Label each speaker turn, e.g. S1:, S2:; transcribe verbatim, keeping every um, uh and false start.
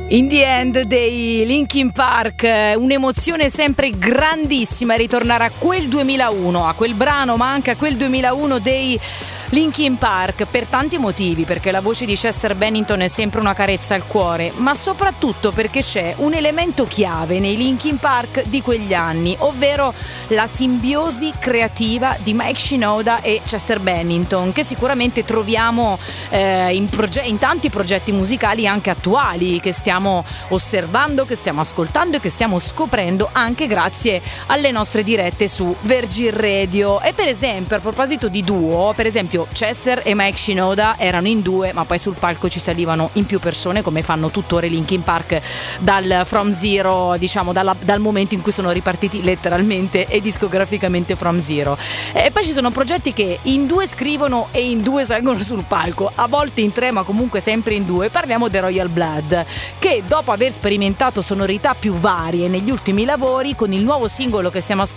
S1: In the End dei Linkin Park, un'emozione sempre grandissima ritornare a quel duemilauno, a quel brano, ma anche a quel duemilauno dei Linkin Park, per tanti motivi, perché la voce di Chester Bennington è sempre una carezza al cuore, ma soprattutto perché c'è un elemento chiave nei Linkin Park di quegli anni, ovvero la simbiosi creativa di Mike Shinoda e Chester Bennington, che sicuramente troviamo eh, in, proge- in tanti progetti musicali anche attuali, che stiamo osservando, che stiamo ascoltando e che stiamo scoprendo anche grazie alle nostre dirette su Virgin Radio. E per esempio, a proposito di duo, per esempio Chester e Mike Shinoda erano in due, ma poi sul palco ci salivano in più persone, come fanno tuttora i Linkin Park dal From Zero, diciamo dalla, dal momento in cui sono ripartiti letteralmente e discograficamente From Zero. E poi ci sono progetti che in due scrivono e in due salgono sul palco, a volte in tre ma comunque sempre in due. Parliamo dei Royal Blood, che dopo aver sperimentato sonorità più varie negli ultimi lavori, con il nuovo singolo che stiamo ascoltando